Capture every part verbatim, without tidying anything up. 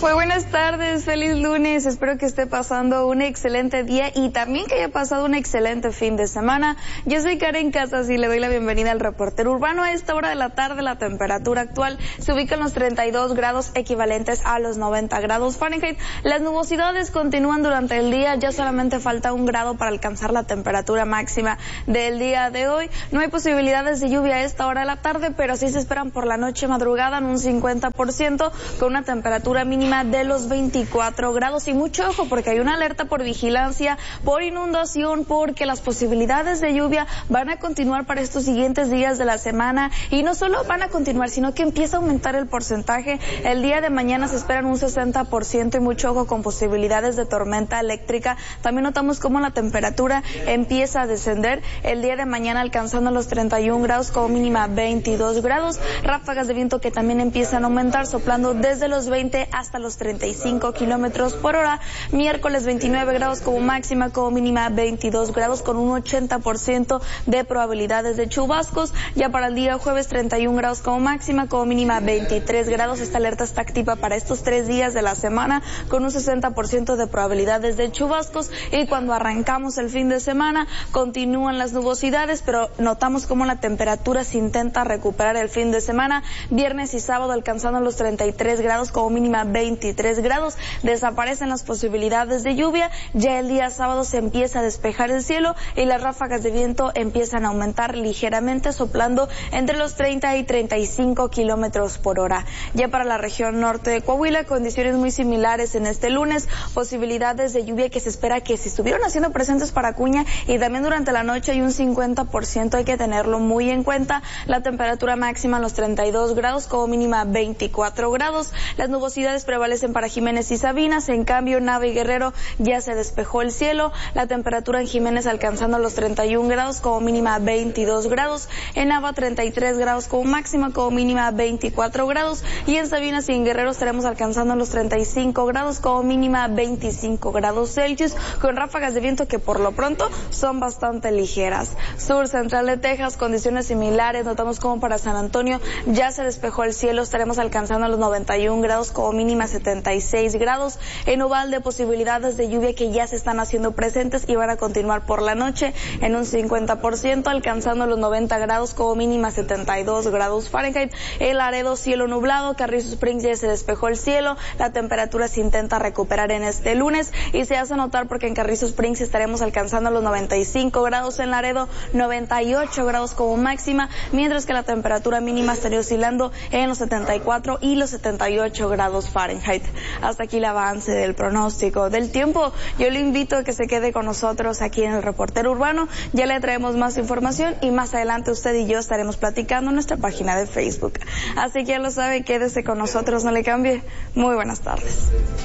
Muy buenas tardes, feliz lunes, espero que esté pasando un excelente día y también que haya pasado un excelente fin de semana. Yo soy Karen Casas y le doy la bienvenida al reportero urbano. A esta hora de la tarde la temperatura actual se ubica en los treinta y dos grados equivalentes a los noventa grados Fahrenheit. Las nubosidades continúan durante el día, ya solamente falta un grado para alcanzar la temperatura máxima del día de hoy. No hay posibilidades de lluvia a esta hora de la tarde, pero sí se esperan por la noche madrugada en un cincuenta por ciento con una temperatura mínima de los veinticuatro grados y mucho ojo porque hay una alerta por vigilancia, por inundación, porque las posibilidades de lluvia van a continuar para estos siguientes días de la semana y no solo van a continuar, sino que empieza a aumentar el porcentaje. El día de mañana se esperan un sesenta por ciento y mucho ojo con posibilidades de tormenta eléctrica. También notamos cómo la temperatura empieza a descender el día de mañana alcanzando los treinta y un grados como mínima veintidós grados, ráfagas de viento que también empiezan a aumentar soplando desde los veinte hasta los treinta y cinco kilómetros por hora. Miércoles veintinueve grados como máxima, como mínima veintidós grados con un ochenta por ciento de probabilidades de chubascos. Ya para el día jueves treinta y un grados como máxima, como mínima veintitrés grados. Esta alerta está activa para estos tres días de la semana con un sesenta por ciento de probabilidades de chubascos y cuando arrancamos el fin de semana continúan las nubosidades, pero notamos cómo la temperatura se intenta recuperar el fin de semana. Viernes y sábado alcanzando los treinta y tres grados como mínima veintitrés grados, desaparecen las posibilidades de lluvia, ya el día sábado se empieza a despejar el cielo y las ráfagas de viento empiezan a aumentar ligeramente soplando entre los treinta y treinta y cinco kilómetros por hora. Ya para la región norte de Coahuila, condiciones muy similares en este lunes, posibilidades de lluvia que se espera que se estuvieron haciendo presentes para Acuña y también durante la noche hay un cincuenta por ciento, hay que tenerlo muy en cuenta. La temperatura máxima en los treinta y dos grados como mínima veinticuatro grados, las nubosidades prevalecen para Jiménez y Sabinas, en cambio Nava y Guerrero ya se despejó el cielo, la temperatura en Jiménez alcanzando los treinta y un grados como mínima veintidós grados, en Nava treinta y tres grados como máxima, como mínima veinticuatro grados y en Sabinas y en Guerrero estaremos alcanzando los treinta y cinco grados como mínima veinticinco grados Celsius con ráfagas de viento que por lo pronto son bastante ligeras. Sur central de Texas, condiciones similares, notamos como para San Antonio ya se despejó el cielo, estaremos alcanzando los noventa y un grados como mínima setenta y seis grados. En Uvalde posibilidades de lluvia que ya se están haciendo presentes y van a continuar por la noche en un cincuenta por ciento alcanzando los noventa grados como mínima setenta y dos grados Fahrenheit. El Laredo cielo nublado, Carrizo Springs ya se despejó el cielo, la temperatura se intenta recuperar en este lunes y se hace notar porque en Carrizo Springs estaremos alcanzando los noventa y cinco grados, en Laredo noventa y ocho grados como máxima, mientras que la temperatura mínima estaría oscilando en los setenta y cuatro y los setenta y ocho grados Fahrenheit. Hasta aquí el avance del pronóstico del tiempo. Yo le invito a que se quede con nosotros aquí en el Reportero Urbano. Ya le traemos más información y más adelante usted y yo estaremos platicando en nuestra página de Facebook. Así que ya lo sabe, quédese con nosotros, no le cambie. Muy buenas tardes.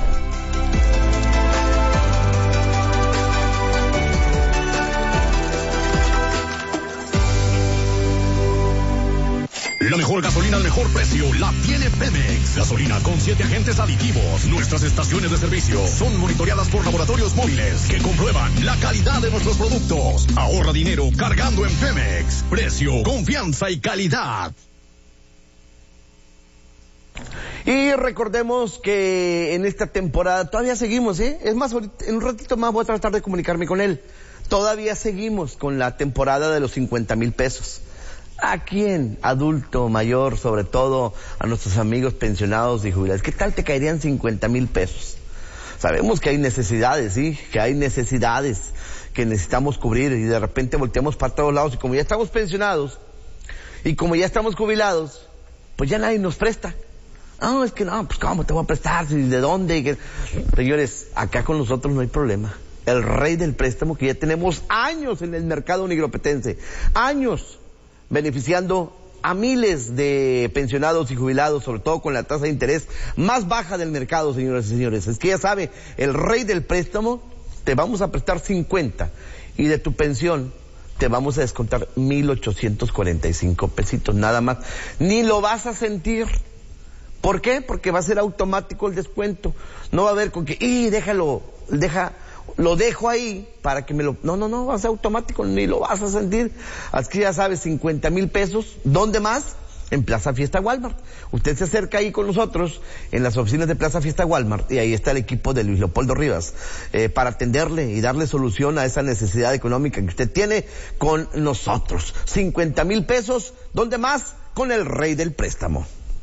La mejor gasolina al mejor precio la tiene Pemex. Gasolina con siete agentes aditivos. Nuestras estaciones de servicio son monitoreadas por laboratorios móviles que comprueban la calidad de nuestros productos. Ahorra dinero cargando en Pemex. Precio, confianza y calidad. Y recordemos que en esta temporada todavía seguimos, ¿eh? Es más, en un ratito más voy a tratar de comunicarme con él. Todavía seguimos con la temporada de los cincuenta mil pesos. ¿A quién? Adulto, mayor, sobre todo a nuestros amigos pensionados y jubilados. ¿Qué tal te caerían cincuenta mil pesos? Sabemos que hay necesidades, ¿sí? Que hay necesidades que necesitamos cubrir y de repente volteamos para todos lados y como ya estamos pensionados y como ya estamos jubilados, pues ya nadie nos presta. No, es que no, pues ¿cómo te voy a prestar? ¿De dónde? Señores, acá con nosotros no hay problema. El rey del préstamo que ya tenemos años en el mercado unigropetense, años beneficiando a miles de pensionados y jubilados, sobre todo con la tasa de interés más baja del mercado, señoras y señores. Es que ya sabe, el rey del préstamo, te vamos a prestar cincuenta y de tu pensión te vamos a descontar mil ochocientos cuarenta y cinco pesitos, nada más. Ni lo vas a sentir. ¿Por qué? Porque va a ser automático el descuento. No va a haber con que, y déjalo, deja... lo dejo ahí para que me lo... No, no, no, va a ser automático, ni lo vas a sentir. Así que ya sabes, cincuenta mil pesos. ¿Dónde más? en Plaza Fiesta Walmart. Usted se acerca ahí con nosotros en las oficinas de Plaza Fiesta Walmart y ahí está el equipo de Luis Leopoldo Rivas eh, para atenderle y darle solución a esa necesidad económica que usted tiene con nosotros. cincuenta mil pesos, ¿dónde más? Con el rey del préstamo.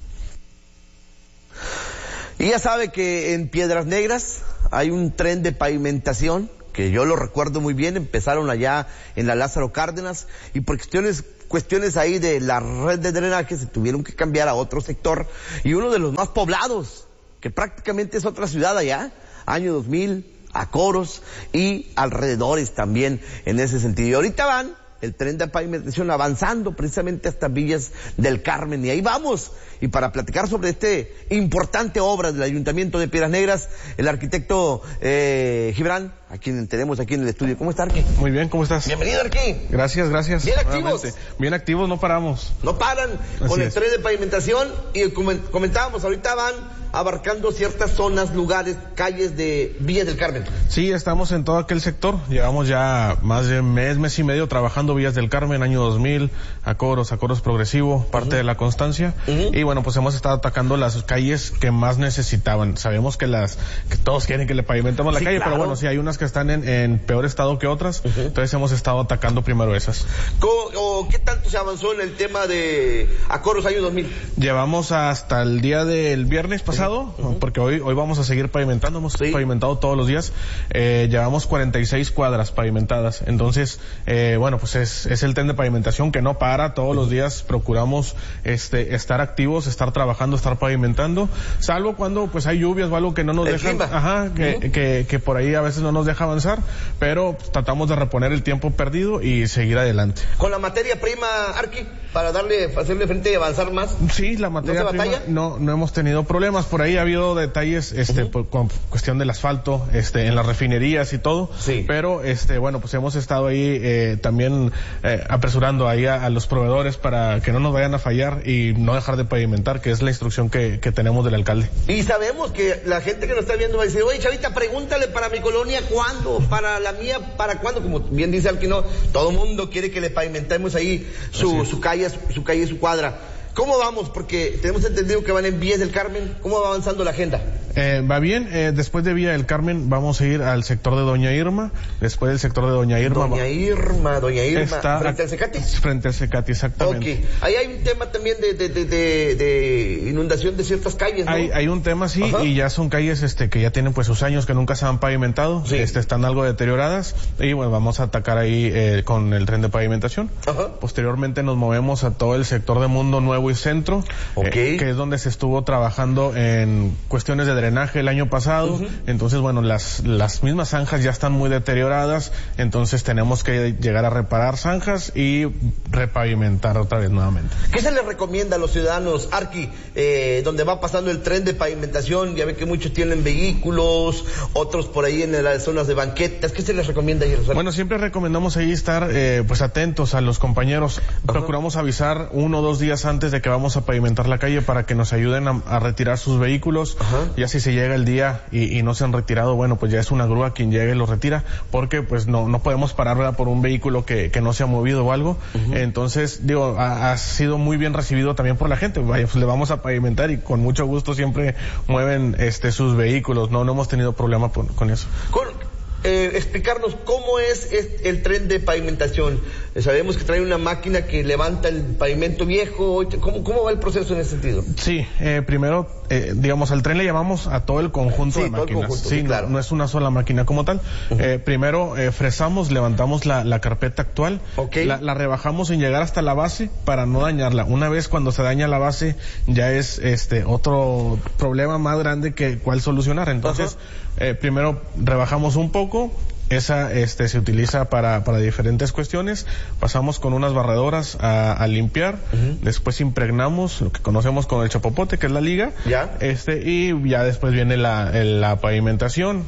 Y ya sabe que en Piedras Negras hay un tren de pavimentación que yo lo recuerdo muy bien, empezaron allá en la Lázaro Cárdenas y por cuestiones cuestiones ahí de la red de drenaje se tuvieron que cambiar a otro sector y uno de los más poblados, que prácticamente es otra ciudad allá, año dos mil, Acoros y alrededores también en ese sentido. Y ahorita van el tren de pavimentación avanzando precisamente hasta Villas del Carmen y ahí vamos. Y para platicar sobre este importante obra del Ayuntamiento de Piedras Negras, el arquitecto eh, Gibran, a quien tenemos aquí en el estudio. ¿Cómo está, Arqui? Muy bien, ¿cómo estás? Bienvenido, Arqui. Gracias, gracias. Bien activos. Bien activos, no paramos. No paran Así con el es. tren de pavimentación y comentábamos, ahorita van abarcando ciertas zonas, lugares, calles de Villas del Carmen. Sí, estamos en todo aquel sector. Llevamos ya más de un mes, mes y medio trabajando Villas del Carmen, año dos mil, Acoros, Acoros Progresivo, parte uh-huh. de la Constancia. Uh-huh. Y bueno, pues hemos estado atacando las calles que más necesitaban. Sabemos que las que todos quieren que le pavimentemos la sí, calle, claro. Pero bueno, sí hay unas que están en, en peor estado que otras. Uh-huh. Entonces hemos estado atacando primero esas. ¿Cómo, o, ¿Qué tanto se avanzó en el tema de Acoros año dos mil? Llevamos hasta el día del viernes pasado. Uh-huh. Porque hoy hoy vamos a seguir pavimentando, hemos sí. pavimentado todos los días, eh, llevamos cuarenta y seis cuadras pavimentadas, entonces, eh, bueno, pues es, es el tren de pavimentación que no para, todos uh-huh. los días procuramos este estar activos, estar trabajando, estar pavimentando, salvo cuando pues hay lluvias o algo que no nos el dejan, clima. ajá, que, uh-huh. que, que por ahí a veces no nos deja avanzar, pero pues, tratamos de reponer el tiempo perdido y seguir adelante. ¿Con la materia prima, Arqui, para darle, hacerle frente y avanzar más? Sí, la materia ¿No se prima, batalla? no, no hemos tenido problemas. Por ahí ha habido detalles, este, uh-huh. por, con cuestión del asfalto, este, en las refinerías y todo. Sí. Pero, este, bueno, pues hemos estado ahí, eh, también, eh, apresurando ahí a, a los proveedores para que no nos vayan a fallar y no dejar de pavimentar, que es la instrucción que, que tenemos del alcalde. Y sabemos que la gente que nos está viendo va a decir, oye, Chavita, pregúntale para mi colonia cuándo, para la mía, para cuándo, como bien dice Alquino, todo mundo quiere que le pavimentemos ahí su, su calle, su, su calle, su cuadra. ¿Cómo vamos? Porque tenemos entendido que van en Villas del Carmen. ¿Cómo va avanzando la agenda? Eh, va bien. Eh, después de Villa del Carmen vamos a ir al sector de Doña Irma. Después del sector de Doña Irma. Doña va... Irma, Doña Irma. Está ¿Frente al Cecati? Frente al Cecati, exactamente. Ok. Ahí hay un tema también de, de, de, de, de inundación de ciertas calles, ¿no? Hay, hay un tema, sí, Ajá. y ya son calles este que ya tienen pues sus años que nunca se han pavimentado. Sí. Este, están algo deterioradas. Y bueno, vamos a atacar ahí eh, con el tren de pavimentación. Ajá. Posteriormente nos movemos a todo el sector de Mundo Nuevo y Centro. Okay. Eh, que es donde se estuvo trabajando en cuestiones de drenaje el año pasado. Uh-huh. Entonces, bueno, las las mismas zanjas ya están muy deterioradas, entonces tenemos que llegar a reparar zanjas y repavimentar otra vez nuevamente. ¿Qué se les recomienda a los ciudadanos, Arqui, eh, donde va pasando el tren de pavimentación? Ya ve que muchos tienen vehículos, otros por ahí en las zonas de banquetas. ¿Qué se les recomienda ahí? Bueno, siempre recomendamos ahí estar eh, pues atentos a los compañeros. Uh-huh. Procuramos avisar uno o dos días antes de que vamos a pavimentar la calle para que nos ayuden a, a retirar sus vehículos. Ajá. Ya si se llega el día y, y no se han retirado, bueno, pues ya es una grúa quien llegue y los retira, porque pues no no podemos parar, ¿verdad?, por un vehículo que, que no se ha movido o algo. Uh-huh. Entonces, digo, ha, ha sido muy bien recibido también por la gente. Vaya, pues le vamos a pavimentar y con mucho gusto siempre mueven este sus vehículos. No, no hemos tenido problema por, con eso. Con... Eh, explicarnos cómo es el tren de pavimentación. Eh, sabemos que trae una máquina que levanta el pavimento viejo. ¿Cómo, cómo va el proceso en ese sentido? Sí, eh, primero, eh, digamos, al tren le llamamos a todo el conjunto sí, de todo máquinas. El conjunto, sí, sí, claro. no, no es una sola máquina como tal. Uh-huh. Eh, primero, eh, fresamos, levantamos la, la carpeta actual. Okay. La, la rebajamos sin llegar hasta la base para no dañarla. Una vez cuando se daña la base, ya es este otro problema más grande que cuál solucionar. Entonces, uh-huh. eh, primero rebajamos un poco. Esa este se utiliza para para diferentes cuestiones. Pasamos con unas barredoras a, a limpiar. Uh-huh. Después impregnamos lo que conocemos como el chapopote, que es la liga. Ya. Este y ya después viene la el, la pavimentación.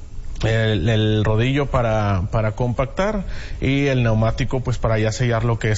El, el rodillo para para compactar y el neumático pues para ya sellar lo que es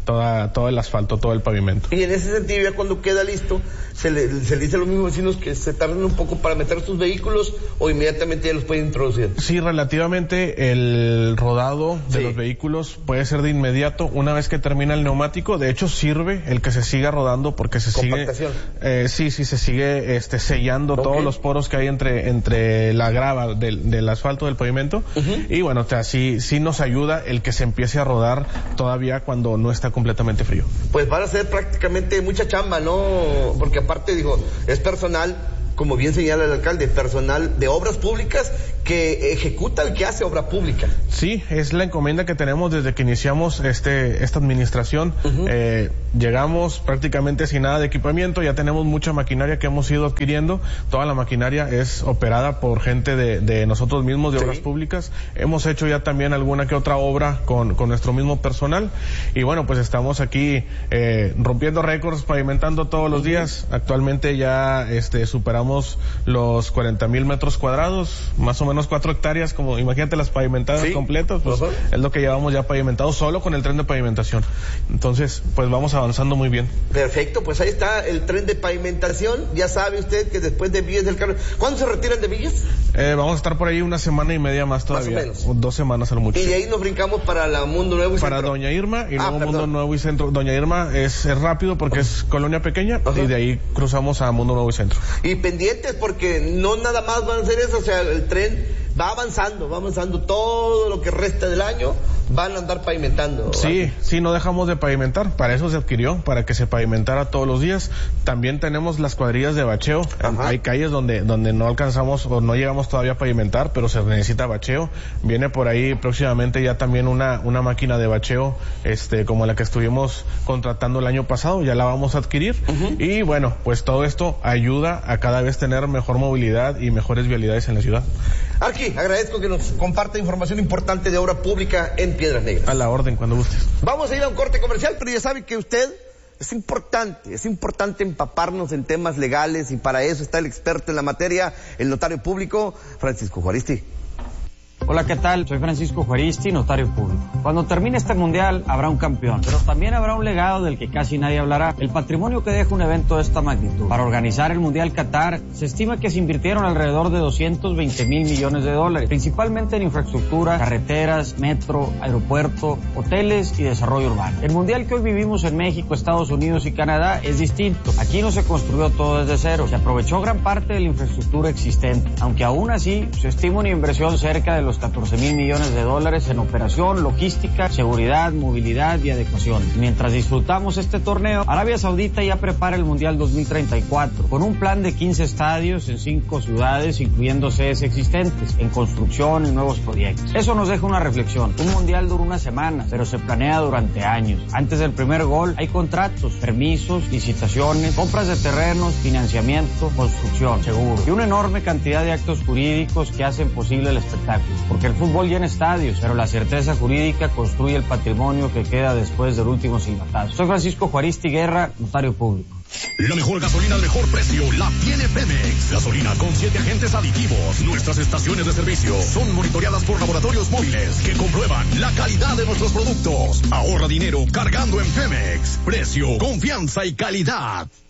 toda, todo el asfalto, todo el pavimento. Y en ese sentido, ya cuando queda listo, se le, se le dice a los mismos vecinos que se tarden un poco para meter sus vehículos o inmediatamente ya los pueden introducir. Sí, relativamente el rodado de sí. los vehículos puede ser de inmediato una vez que termina el neumático. De hecho, sirve el que se siga rodando porque se sigue... Eh, sí, sí, se sigue este, sellando okay. todos los poros que hay entre, entre la grava del, del asfalto, del pavimento. Uh-huh. Y bueno, o sea, sí, sí nos ayuda el que se empiece a rodar todavía cuando no está completamente frío. Pues van a ser prácticamente mucha chamba, ¿no? Porque aparte, digo, es personal, como bien señala el alcalde, personal de obras públicas que ejecuta el que hace obra pública. Sí, es la encomienda que tenemos desde que iniciamos este esta administración. Uh-huh. Eh, llegamos prácticamente sin nada de equipamiento, ya tenemos mucha maquinaria que hemos ido adquiriendo. Toda la maquinaria es operada por gente de, de nosotros mismos, de sí. obras públicas. Hemos hecho ya también alguna que otra obra con, con nuestro mismo personal. Y bueno, pues estamos aquí eh, rompiendo récords, pavimentando todos los días. Actualmente ya este superamos los cuarenta mil metros cuadrados, más o menos cuatro hectáreas, como imagínate las pavimentadas sí. completas, pues uh-huh. es lo que llevamos ya pavimentado solo con el tren de pavimentación. Entonces, pues vamos avanzando muy bien. Perfecto, pues ahí está el tren de pavimentación. Ya sabe usted que después de Villas del Carmen, ¿cuándo se retiran de Villas? Eh, vamos a estar por ahí una semana y media más todavía. Más o menos. Dos semanas a lo mucho. Y de ahí nos brincamos para la Mundo Nuevo y para Centro. Doña Irma y ah, luego perdón. Mundo Nuevo y Centro. Doña Irma es, es rápido porque uh-huh. es colonia pequeña uh-huh. y de ahí cruzamos a Mundo Nuevo y Centro. Y pendientes porque no nada más van a hacer eso, o sea, el tren va avanzando, va avanzando todo lo que resta del año, van a andar pavimentando. Sí, ¿vale? sí, no dejamos de pavimentar, para eso se adquirió, para que se pavimentara todos los días. También tenemos las cuadrillas de bacheo. Ajá. Hay calles donde donde no alcanzamos o no llegamos todavía a pavimentar, pero se necesita bacheo. Viene por ahí próximamente ya también una una máquina de bacheo, este como la que estuvimos contratando el año pasado, ya la vamos a adquirir. Uh-huh. Y bueno, pues todo esto ayuda a cada vez tener mejor movilidad y mejores vialidades en la ciudad. Arqui, agradezco que nos comparta información importante de obra pública en Piedras Negras. A la orden, cuando gustes. Vamos a ir a un corte comercial, pero ya sabe que usted es importante, es importante empaparnos en temas legales y para eso está el experto en la materia, el notario público, Francisco Juaristi. Hola, ¿qué tal? Soy Francisco Juaristi, notario público. Cuando termine este mundial habrá un campeón, pero también habrá un legado del que casi nadie hablará, el patrimonio que deja un evento de esta magnitud. Para organizar el Mundial Qatar, se estima que se invirtieron alrededor de doscientos veinte mil millones de dólares, principalmente en infraestructura, carreteras, metro, aeropuerto, hoteles y desarrollo urbano. El mundial que hoy vivimos en México, Estados Unidos y Canadá es distinto. Aquí no se construyó todo desde cero, se aprovechó gran parte de la infraestructura existente, aunque aún así se estima una inversión cerca de los catorce mil millones de dólares en operación, logística, seguridad, movilidad y adecuación. Mientras disfrutamos este torneo, Arabia Saudita ya prepara el Mundial dos mil treinta y cuatro, con un plan de quince estadios en cinco ciudades, incluyendo sedes existentes, en construcción y nuevos proyectos. Eso nos deja una reflexión. Un Mundial dura una semana, pero se planea durante años. Antes del primer gol hay contratos, permisos, licitaciones, compras de terrenos, financiamiento, construcción, seguro y una enorme cantidad de actos jurídicos que hacen posible el espectáculo. Porque el fútbol llena estadios, pero la certeza jurídica construye el patrimonio que queda después del último silbatazo. Soy Francisco Juaristi Guerra, notario público. La mejor gasolina al mejor precio la tiene Pemex. Gasolina con siete agentes aditivos. Nuestras estaciones de servicio son monitoreadas por laboratorios móviles que comprueban la calidad de nuestros productos. Ahorra dinero cargando en Pemex. Precio, confianza y calidad.